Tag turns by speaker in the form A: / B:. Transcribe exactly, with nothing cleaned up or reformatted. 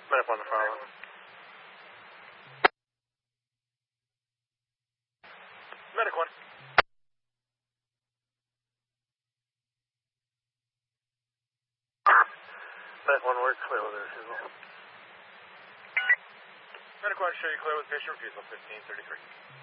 A: Medic one to follow. Medic one. Medic one, we're clear with the refusal. Medic one, show you clear with patient refusal, fifteen thirty-three.